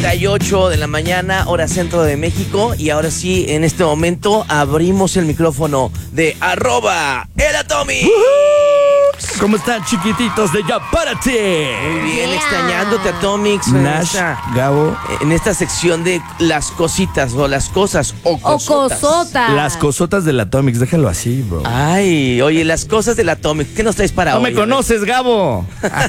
9:38 de la mañana, hora centro de México. Y ahora sí, en este momento abrimos el micrófono de @elatomics. ¿Cómo están, chiquititos de Ya Párate? Muy bien, extrañándote, Atomics. Nash, Gabo. En esta sección de las cositas o las cosas o cosotas. cosotas. Las cosotas del Atomics, déjalo así, bro. Ay, oye, las cosas del Atomics. ¿Qué nos traes para No hoy? me conoces, Gabo.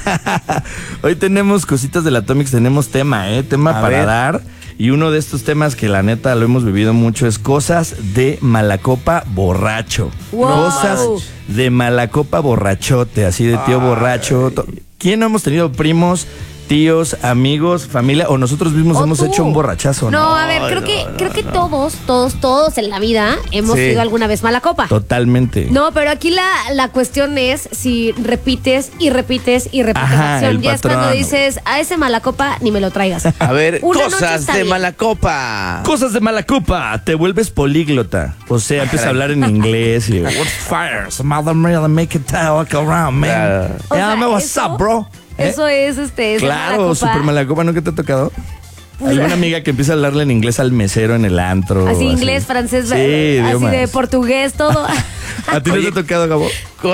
Hoy tenemos cositas del Atomics, tenemos tema, tema A para ver. dar. Y uno de estos temas que la neta lo hemos vivido mucho es cosas de malacopa borracho. Wow. Cosas de malacopa borrachote, así de tío borracho. ¿Quién no hemos tenido primos, tíos, amigos, familia o nosotros mismos O hemos tú. hecho un borrachazo? No, a ver, creo que todos en la vida hemos Sí. sido alguna vez mala copa. Totalmente. No, pero aquí la cuestión es si repites y repites y repites Ajá, la acción. el Ya es cuando patrón. dices, a ese mala copa ni me lo traigas. A ver, Una noche cosas está de bien. mala copa. Cosas de malacopa, te vuelves políglota. O sea, empiezas a hablar en inglés y what fires, mother really make it walk around, man. Claro. O Yeah, sea, man, what's eso- up, bro? Eso es ser Claro, mala copa. super malacopa, ¿no? ¿Qué te ha tocado? ¿Alguna amiga que empieza a hablarle en inglés al mesero en el antro? Así inglés, francés, Sí, así idiomas. de portugués, todo. ¿A ti no te Oye, ha tocado, Gabo?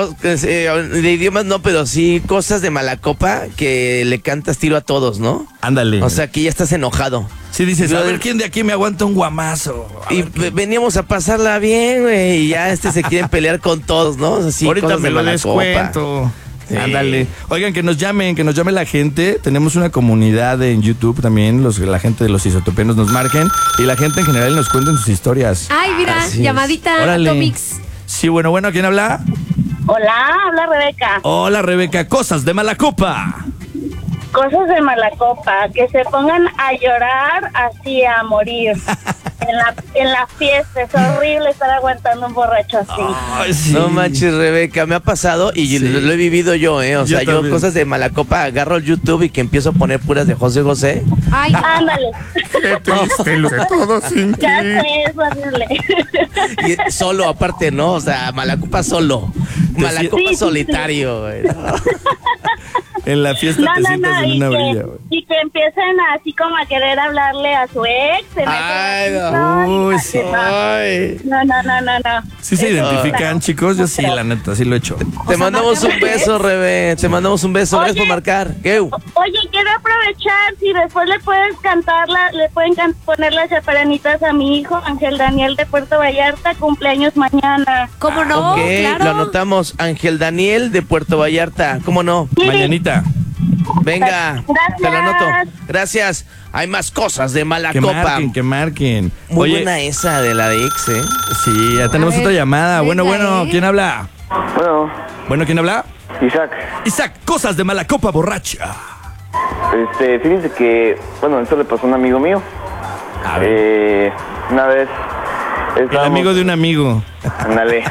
De idiomas no, pero sí cosas de mala copa que le cantas tiro a todos, ¿no? Ándale. O sea, que ya estás enojado. sí dices, a Yo- ver, ¿quién de aquí me aguanta un guamazo? A Y ver, veníamos a pasarla bien, güey, y ya se quieren pelear con todos, ¿no? Así, ahorita cosas me de lo mala copa. descuento. Sí. Ándale. Oigan, que nos llame la gente. Tenemos una comunidad en YouTube también. La gente de los isotopenos nos marquen. Y la gente en general nos cuenten sus historias. Ay, mira, Así es. llamadita Órale. Atomix. Sí, bueno, ¿quién habla? Hola, habla Rebeca. Hola, Rebeca. Cosas de malacopa. Cosas de mala copa, que se pongan a llorar así a morir. En la fiesta, es horrible estar aguantando un borracho así. Ay, sí. No manches, Rebeca, me ha pasado y Sí. lo he vivido yo, O Yo sea, yo también. cosas de mala copa, agarro el YouTube y que empiezo a poner puras de José José. Ay, Ándale, Qué triste, lo sé todo sin ti. ya sé, es horrible. Y solo, aparte, ¿no? O sea, mala copa solo. Mala copa Sí, sí, solitario, güey. En la fiesta te sientas en una orilla, güey. y que empiecen así como a querer hablarle a su ex. Ay, Uy, sí. Ay. No. ¿Sí se identifican, chicos? Yo sí, la neta, sí lo he hecho. Te mandamos un beso, Rebe. Te mandamos un beso. Gracias por Oye. marcar. ¿Qué? Oye, quiero aprovechar, si después le pueden poner las chaparanitas a mi hijo, Ángel Daniel de Puerto Vallarta, cumpleaños mañana. ¿cómo no? Ok, Claro. lo anotamos. Ángel Daniel de Puerto Vallarta. ¿Cómo no? Sí. Mañanita. Venga, Gracias. te la anoto. Gracias. Hay más cosas de mala Que copa. marquen. Muy Oye, buena esa de la de X, sí, ya tenemos A ver, otra llamada. venga, Bueno, ¿quién habla? Bueno, ¿Quién habla? Isaac, Isaac, cosas de mala copa borracha. fíjense que, esto le pasó a un amigo mío. A ver. Una vez El amigo de un amigo. Ándale.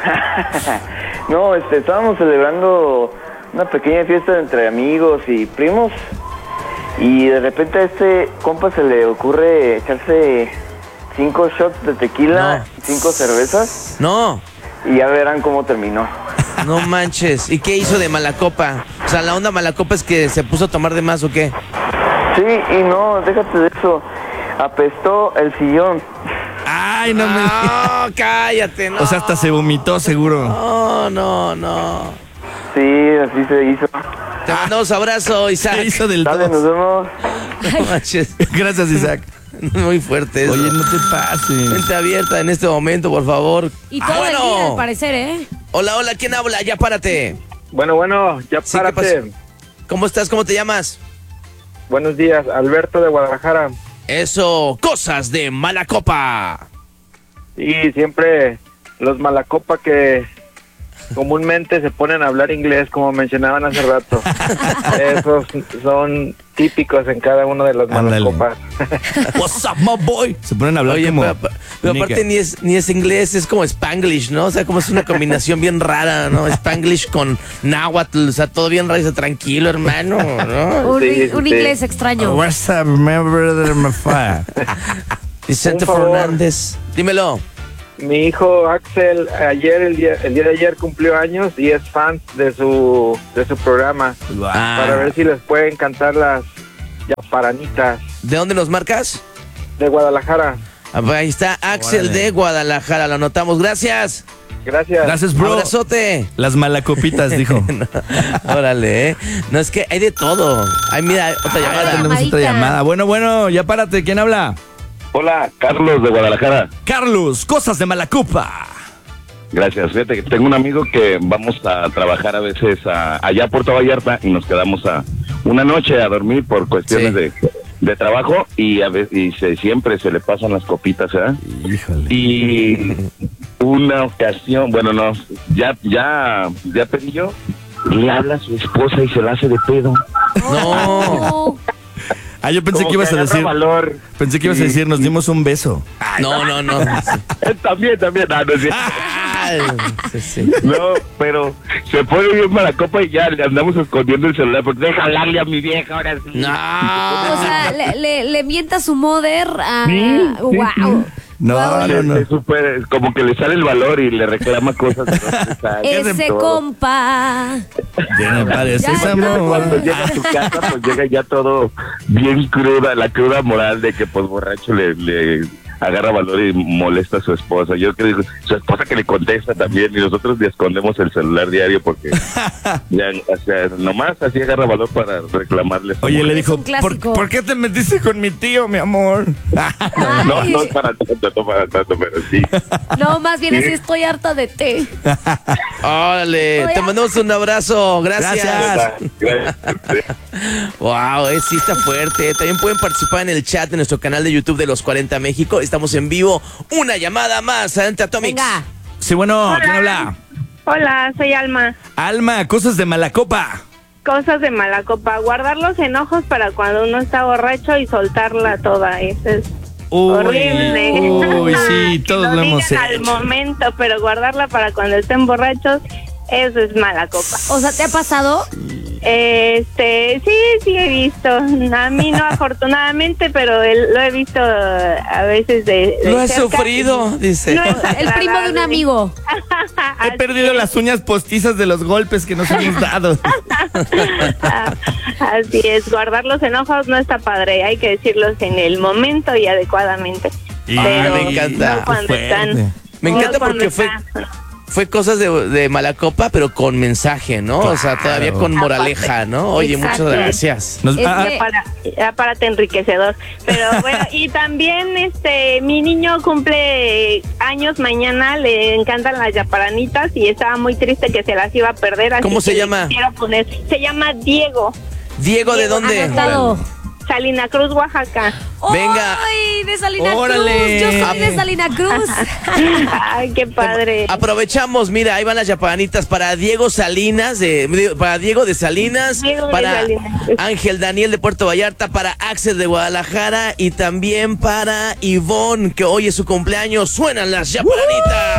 No, estábamos celebrando una pequeña fiesta entre amigos y primos. Y de repente a este compa se le ocurre echarse 5 shots de tequila, No. 5 cervezas. No, Y ya verán cómo terminó. no manches. ¿Y qué hizo de mala copa? O sea, la onda mala copa es que se puso a tomar de más o qué. Sí, y no, déjate de eso. Apestó el sillón. Ay, no me. No, cállate, no. O sea, hasta se vomitó, seguro. No. Sí, así se hizo. Te mandamos abrazo, Isaac. ¿Qué hizo del Dale, nos dos? vemos. No manches. Gracias, Isaac. Muy fuerte eso. Oye, no te pases. Mente abierta en este momento, por favor. Y todo el día, al parecer, ¿eh? Hola, ¿quién habla? Ya párate. Bueno, ya Sí, ¿qué párate. pasó? ¿Cómo estás? ¿Cómo te llamas? Buenos días, Alberto de Guadalajara. Eso, cosas de mala copa. Y siempre los malacopa que comúnmente se ponen a hablar inglés, como mencionaban hace rato. Esos son típicos en cada uno de los Ándale. malacopas. What's up, my boy? Se ponen a hablar Oye, como. pero aparte ni es inglés, es como Spanglish, ¿no? O sea, como es una combinación bien rara, ¿no? Spanglish con náhuatl, o sea, todo bien raro, dice, tranquilo, hermano, ¿no? Un inglés extraño. What's up, remember my fire? Vicente Un favor. Fernández, dímelo. Mi hijo Axel, el día de ayer cumplió años y es fan de su programa. Para ver si les pueden cantar las Yaparanitas ¿De dónde nos marcas? de Guadalajara. Ahí está Axel Órale. de Guadalajara, lo anotamos. Gracias. Gracias. Gracias, bro. Abrazote. Las malacopitas, dijo. Órale, No, es que hay de todo. Ay, mira, otra Ahora llamada. tenemos otra Llamadita. llamada. Bueno, ya párate. ¿Quién habla? Hola, Carlos de Guadalajara. Carlos, cosas de Malacopa. Gracias. Fíjate que tengo un amigo que vamos a trabajar a veces allá a Puerto Vallarta y nos quedamos una noche a dormir por cuestiones Sí. de trabajo y siempre se le pasan las copitas, ¿eh? Híjole. Y una ocasión, bueno, no, ya pedí yo, le habla a su esposa y se la hace de pedo. No, Ah, yo pensé Como que ibas a agarra decir. valor. Pensé que ibas a decir, nos dimos un beso. no. También, no es cierto. Ay, sí. No, pero se pone bien mala copa y ya le andamos escondiendo el celular porque deja hablarle a mi vieja ahora sí. No. O sea, le mienta su mother a... Sí, wow. No, Wow. no. Es súper, como que le sale el valor y le reclama cosas. De los 3 años. Ese Todo. compa. Ya me parece, Ya, amor. Cuando llega a su casa, pues llega ya todo bien cruda, la cruda moral de que pues borracho le agarra valor y molesta a su esposa. Yo creo que su esposa que le contesta también y nosotros le escondemos el celular diario porque ya, o sea, nomás así agarra valor para reclamarle. a su Oye, le mujer. dijo, un clásico. ¿por qué te metiste con mi tío, mi amor? No, Ay. no para tanto, pero sí. No, más bien así estoy harta de té. Órale, te mandamos un abrazo. Gracias. Gracias. Gracias. Wow, sí está fuerte. También pueden participar en el chat de nuestro canal de YouTube de Los 40 México. Estamos en vivo. Una llamada más. Adelante, Atomics. Venga. Sí, bueno, ¿quién habla? Hola, soy Alma. Alma, cosas de Malacopa. Cosas de mala copa. Guardar los enojos para cuando uno está borracho y soltarla toda. Eso es horrible. Uy, sí, Que todos lo hemos digan al hecho. momento, pero guardarla para cuando estén borrachos, eso es mala copa. O sea, ¿te ha pasado? Sí he visto. A mí no afortunadamente, pero lo he visto a veces de Lo he cerca. sufrido, dice. No es El primo de un agradable. amigo. He perdido las uñas postizas de los golpes que nos hemos dado. Así es, guardar los enojos no está padre, hay que decirlos en el momento y adecuadamente. Y- Pero me encanta. no cuando Fuerte. están. Me no encanta cuando porque fue cosas de mala copa, pero con mensaje, ¿no? O sea, todavía con moraleja, ¿no? Oye, Exacto. muchas gracias. Nos- Es ah, que- Apárate enriquecedor. Pero bueno, y también mi niño cumple años mañana, le encantan las yaparanitas y estaba muy triste que se las iba a perder. Así ¿Cómo se que le llama? quisiera poner. Se llama Diego, Diego, ¿de dónde? Anotado. Salina Cruz, Oaxaca. Venga. ¡Ay, de Salina Órale. Cruz! Yo soy de Salina Cruz. Ay, qué padre. Aprovechamos, mira, ahí van las yapanitas para Diego Salinas, para Diego de Salinas, Diego de para Salinas. Ángel Daniel de Puerto Vallarta, para Axel de Guadalajara y también para Ivonne, que hoy es su cumpleaños. Suenan las yapanitas.